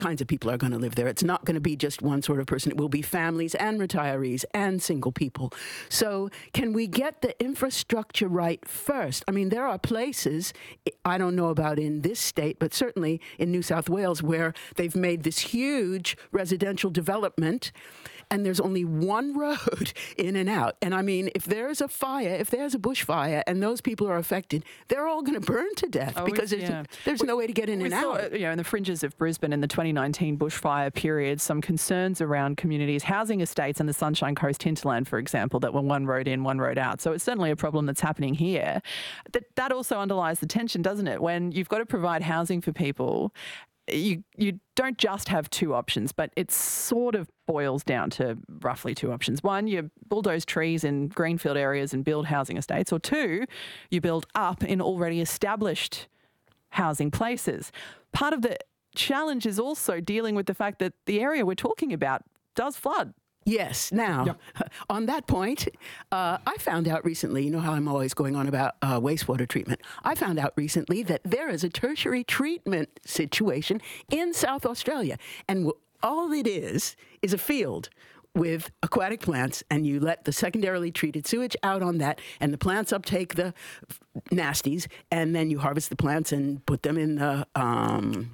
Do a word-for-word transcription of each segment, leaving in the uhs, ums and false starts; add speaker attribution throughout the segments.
Speaker 1: kinds of people are going to live there. It's not going to be just one sort of person. It will be families and retirees and single people. So can we get the infrastructure right first? I mean, there are places, I don't know about in this state, but certainly in New South Wales, where they've made this huge residential development and there's only one road in and out. And I mean, if there's a fire, if there's a bushfire and those people are affected, they're all going to burn to death
Speaker 2: oh,
Speaker 1: because there's,
Speaker 2: yeah.
Speaker 1: there's
Speaker 2: we,
Speaker 1: no way to get in
Speaker 2: we
Speaker 1: and
Speaker 2: saw,
Speaker 1: out.
Speaker 2: You know, in the fringes of Brisbane in the twenty nineteen bushfire period, some concerns around communities, housing estates and the Sunshine Coast hinterland, for example, that were one road in, one road out. So it's certainly a problem that's happening here. That, that also underlies the tension, doesn't it? When you've got to provide housing for people, you you don't just have two options, but it sort of boils down to roughly two options. One, you bulldoze trees in greenfield areas and build housing estates, or two, you build up in already established housing places. Part of the challenge is also dealing with the fact that the area we're talking about does flood.
Speaker 1: Yes. Now, yep. on that point, uh, I found out recently, you know how I'm always going on about uh, wastewater treatment. I found out recently that there is a tertiary treatment situation in South Australia. And w- all it is is a field with aquatic plants, and you let the secondarily treated sewage out on that, and the plants uptake the f- nasties, and then you harvest the plants and put them in the Um,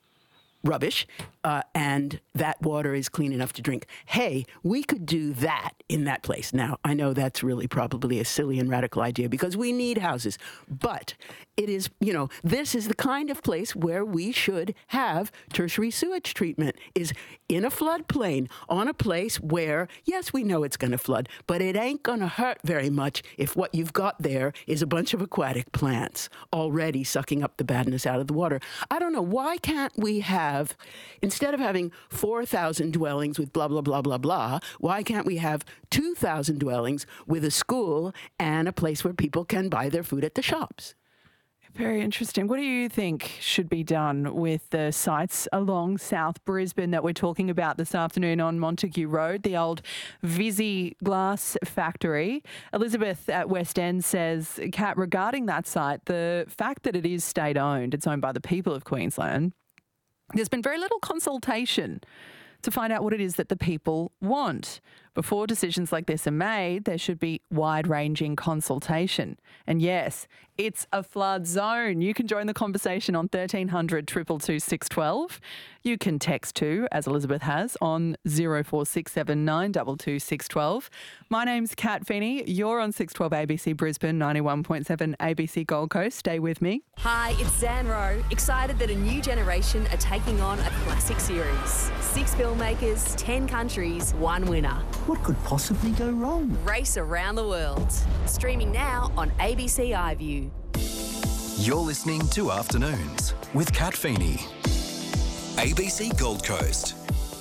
Speaker 1: rubbish, uh, and that water is clean enough to drink. Hey, we could do that in that place. Now, I know that's really probably a silly and radical idea because we need houses, but it is, you know, this is the kind of place where we should have tertiary sewage treatment, is in a floodplain, on a place where, yes, we know it's going to flood, but it ain't going to hurt very much if what you've got there is a bunch of aquatic plants already sucking up the badness out of the water. I don't know, why can't we have Have, instead of having four thousand dwellings with blah, blah, blah, blah, blah, why can't we have two thousand dwellings with a school and a place where people can buy their food at the shops?
Speaker 2: Very interesting. What do you think should be done with the sites along South Brisbane that we're talking about this afternoon on Montague Road, the old Visy glass factory? Elizabeth at West End says, Kat, regarding that site, the fact that it is state-owned, it's owned by the people of Queensland, there's been very little consultation to find out what it is that the people want. Before decisions like this are made, there should be wide-ranging consultation. And yes, it's a flood zone. You can join the conversation on thirteen hundred, two two two, six one two. You can text too, as Elizabeth has, on zero four six seven nine two two six one two. My name's Kat Feeney. You're on six twelve A B C Brisbane, ninety-one point seven A B C Gold Coast. Stay with me.
Speaker 3: Hi, it's Zan Rowe. Excited that a new generation are taking on a classic series. Six filmmakers, ten countries, one winner.
Speaker 4: What could possibly go wrong?
Speaker 3: Race around the world. Streaming now on A B C iView.
Speaker 5: You're listening to Afternoons with Kat Feeney. A B C Gold Coast.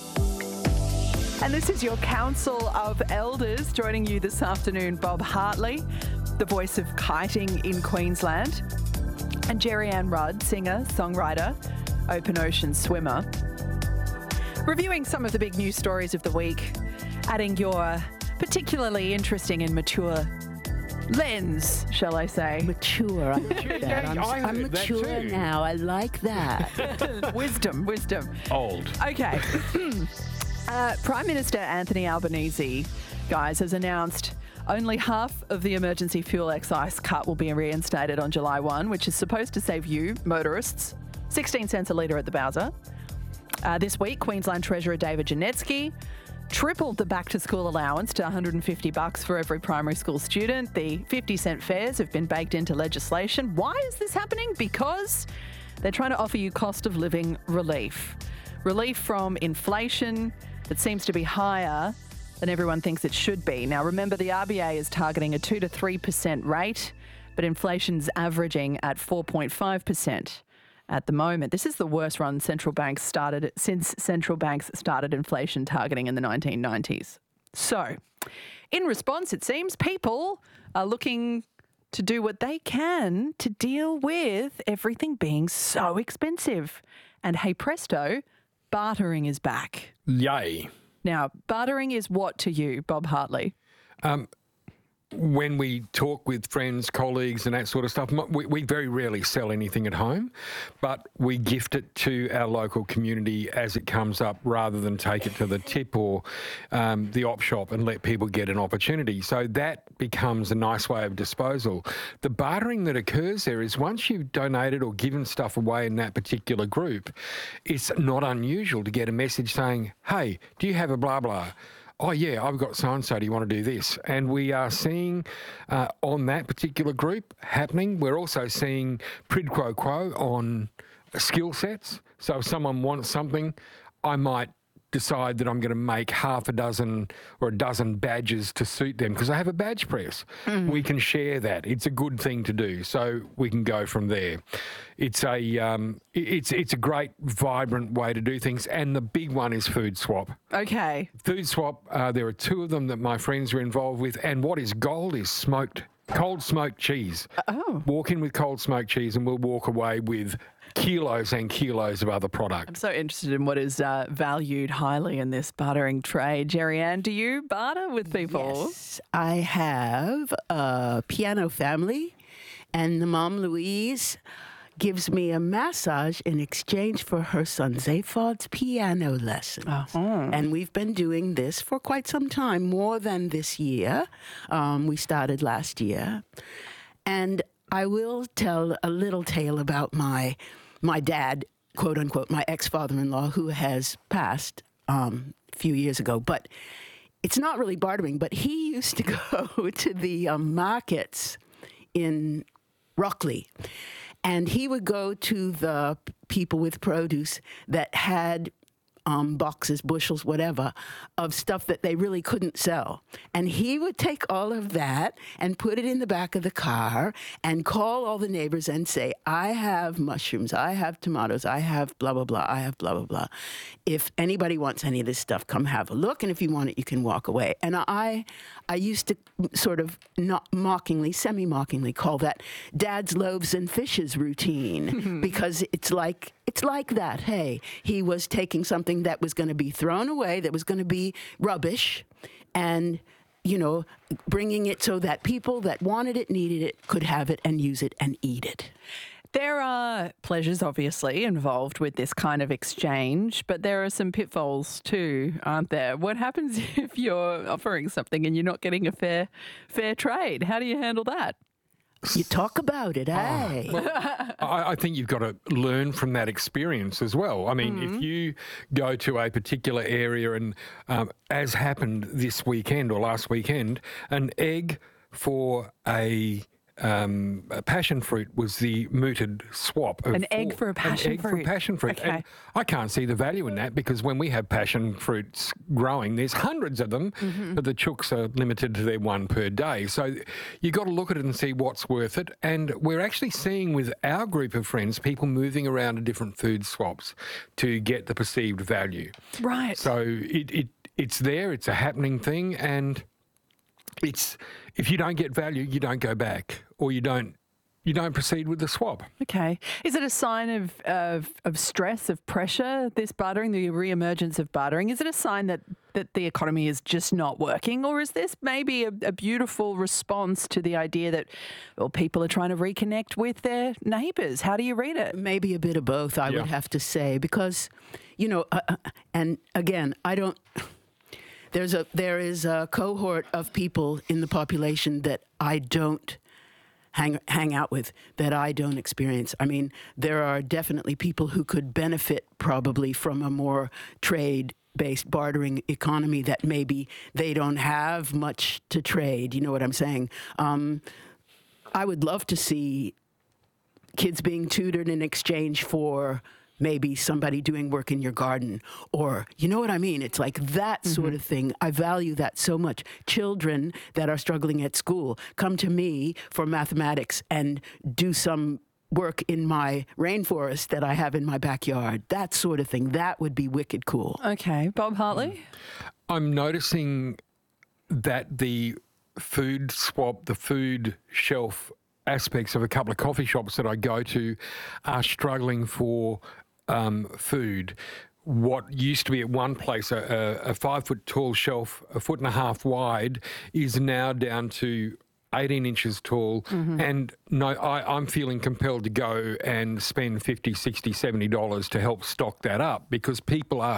Speaker 2: And this is your Council of Elders joining you this afternoon. Bob Hartley, the voice of kiting in Queensland, and Jerry Ann Rudd, singer, songwriter, open ocean swimmer. Reviewing some of the big news stories of the week, adding your particularly interesting and mature lens, shall I say.
Speaker 1: Mature. I like that. I'm,
Speaker 6: I
Speaker 1: I'm
Speaker 6: heard that
Speaker 1: mature
Speaker 6: too.
Speaker 1: now. I like that.
Speaker 2: wisdom, wisdom.
Speaker 6: Old.
Speaker 2: Okay. uh, Prime Minister Anthony Albanese, guys, has announced only half of the emergency fuel excise cut will be reinstated on July first, which is supposed to save you, motorists, sixteen cents a litre at the Bowser. Uh, this week, Queensland Treasurer David Janetsky tripled the back-to-school allowance to one hundred fifty bucks for every primary school student. The fifty cent fares have been baked into legislation. Why is this happening? Because they're trying to offer you cost of living relief. Relief from inflation that seems to be higher than everyone thinks it should be. Now, remember, the R B A is targeting a two to three percent rate, but inflation's averaging at four point five percent. At the moment. This is the worst run central banks started since central banks started inflation targeting in the nineteen nineties. So, in response, it seems people are looking to do what they can to deal with everything being so expensive. And hey presto, bartering is back.
Speaker 6: Yay.
Speaker 2: Now, bartering is what to you, Bob Hartley?
Speaker 6: Um, when we talk with friends, colleagues and that sort of stuff, we, we very rarely sell anything at home, but we gift it to our local community as it comes up rather than take it to the tip or um, the op shop and let people get an opportunity. So that becomes a nice way of disposal. The bartering that occurs there is once you've donated or given stuff away in that particular group, it's not unusual to get a message saying, hey, do you have a blah blah? Oh, yeah, I've got so-and-so, do you want to do this? And we are seeing uh, on that particular group happening, we're also seeing quid pro quo on skill sets. So if someone wants something, I might decide that I'm going to make half a dozen or a dozen badges to suit them because I have a badge press. Mm. We can share that. It's a good thing to do. So we can go from there. It's a um, it's it's a great, vibrant way to do things. And the big one is Food Swap.
Speaker 2: Okay.
Speaker 6: Food Swap, uh, there are two of them that my friends are involved with. And what is gold is smoked, cold smoked cheese.
Speaker 2: Oh.
Speaker 6: Walk in with cold smoked cheese and we'll walk away with kilos and kilos of other products.
Speaker 2: I'm so interested in what is uh, valued highly in this bartering trade. Jerry Ann, do you barter with people?
Speaker 1: Yes, I have a piano family, and the mom, Louise, gives me a massage in exchange for her son Zaphod's piano lessons.
Speaker 2: Uh-huh.
Speaker 1: And we've been doing this for quite some time, more than this year. Um, we started last year. And I will tell a little tale about my my dad, quote unquote, my ex-father-in-law, who has passed um, a few years ago. But it's not really bartering, but he used to go to the um, markets in Rockley. And he would go to the people with produce that had um, boxes, bushels, whatever, of stuff that they really couldn't sell. And he would take all of that and put it in the back of the car and call all the neighbors and say, I have mushrooms, I have tomatoes, I have blah, blah, blah, I have blah, blah, blah. If anybody wants any of this stuff, come have a look. And if you want it, you can walk away. And I I used to sort of not mockingly, semi-mockingly call that Dad's loaves and fishes routine because it's like, it's like that. Hey, he was taking something that was going to be thrown away, that was going to be rubbish, and, you know, bringing it so that people that wanted it, needed it, could have it and use it and eat it.
Speaker 2: There are pleasures, obviously, involved with this kind of exchange, but there are some pitfalls too, aren't there? What happens if you're offering something and you're not getting a fair fair trade? How do you handle that?
Speaker 1: You talk about it, eh?
Speaker 6: Oh, well, I, I think you've got to learn from that experience as well. I mean, mm-hmm. if you go to a particular area and, um, as happened this weekend or last weekend, an egg for a... Um, a passion fruit was the mooted swap. Of
Speaker 2: an egg
Speaker 6: four,
Speaker 2: for a passion
Speaker 6: an egg
Speaker 2: fruit.
Speaker 6: for passion fruit.
Speaker 2: Okay.
Speaker 6: And I can't see the value in that because when we have passion fruits growing, there's hundreds of them, mm-hmm. but the chooks are limited to their one per day. So you've got to look at it and see what's worth it. And we're actually seeing with our group of friends, people moving around to different food swaps to get the perceived value.
Speaker 2: Right.
Speaker 6: So it, it it's there, it's a happening thing, and it's if you don't get value, you don't go back, or you don't you don't proceed with the swap.
Speaker 2: Okay. Is it a sign of, of of stress, of pressure, this bartering, the re-emergence of bartering? Is it a sign that, that the economy is just not working, or is this maybe a, a beautiful response to the idea that, well, people are trying to reconnect with their neighbours? How do you read it?
Speaker 1: Maybe a bit of both, I
Speaker 6: yeah.
Speaker 1: would have to say, because, you know, uh, and again, I don't... There's a there is a cohort of people in the population that I don't hang hang out with, that I don't experience. I mean, there are definitely people who could benefit probably from a more trade-based bartering economy that maybe they don't have much to trade. You know what I'm saying? Um, I would love to see kids being tutored in exchange for maybe somebody doing work in your garden, or, you know what I mean? It's like that mm-hmm. sort of thing. I value that so much. Children that are struggling at school come to me for mathematics and do some work in my rainforest that I have in my backyard. That sort of thing. That would be wicked cool.
Speaker 2: Okay. Bob Hartley?
Speaker 6: I'm noticing that the food swap, the food shelf aspects of a couple of coffee shops that I go to are struggling for Um, food. What used to be at one place a, a, a five foot tall shelf, a foot and a half wide, is now down to eighteen inches tall. Mm-hmm. And no, I, I'm feeling compelled to go and spend fifty dollars, sixty dollars, seventy dollars to help stock that up because people are